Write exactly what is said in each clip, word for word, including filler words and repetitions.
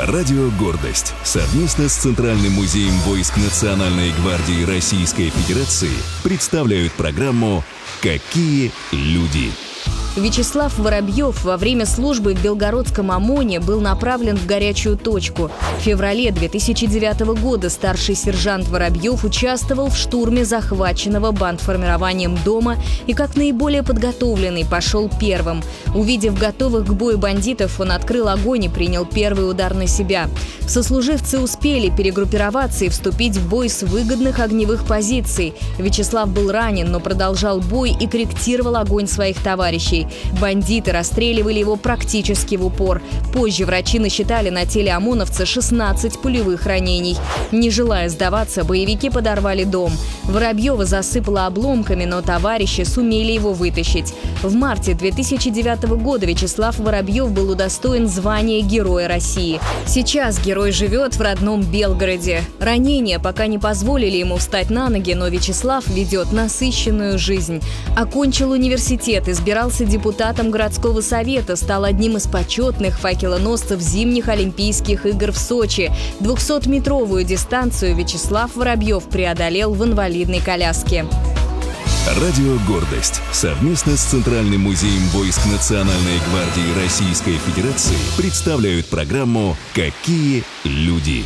Радио «Гордость» совместно с Центральным музеем войск Национальной гвардии Российской Федерации представляют программу «Какие люди?». Вячеслав Воробьев во время службы в Белгородском ОМОНе был направлен в горячую точку. В феврале две тысячи девятого года старший сержант Воробьев участвовал в штурме захваченного бандформированием дома и как наиболее подготовленный пошел первым. Увидев готовых к бою бандитов, он открыл огонь и принял первый удар на себя. Сослуживцы успели перегруппироваться и вступить в бой с выгодных огневых позиций. Вячеслав был ранен, но продолжал бой и корректировал огонь своих товарищей. Бандиты расстреливали его практически в упор. Позже врачи насчитали на теле ОМОНовца шестнадцать пулевых ранений. Не желая сдаваться, боевики подорвали дом. Воробьева засыпало обломками, но товарищи сумели его вытащить. В марте две тысячи девятого года Вячеслав Воробьев был удостоен звания Героя России. Сейчас герой живет в родном Белгороде. Ранения пока не позволили ему встать на ноги, но Вячеслав ведет насыщенную жизнь. Окончил университет, избирался депутатом городского совета, стал одним из почетных факелоносцев зимних Олимпийских игр в Сочи. двухсотметровую дистанцию Вячеслав Воробьев преодолел в инвалидной коляске. Радио «Гордость» совместно с Центральным музеем войск Национальной гвардии Российской Федерации представляют программу «Какие люди?».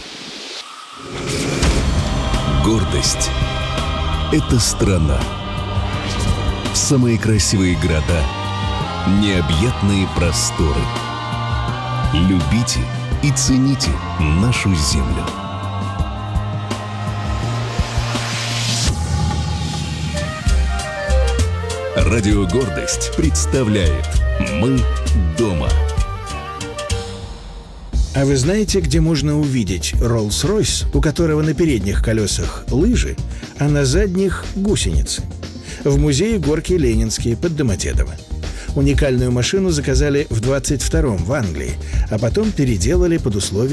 Гордость – это страна. Самые красивые города, необъятные просторы. Любите и цените нашу землю. Радио «Гордость» представляет «Мы дома». А вы знаете, где можно увидеть Rolls-Royce, у которого на передних колесах лыжи, а на задних гусеницы? В музее горки Ленинские под Домодедово. Уникальную машину заказали в двадцать втором в Англии, а потом переделали под условия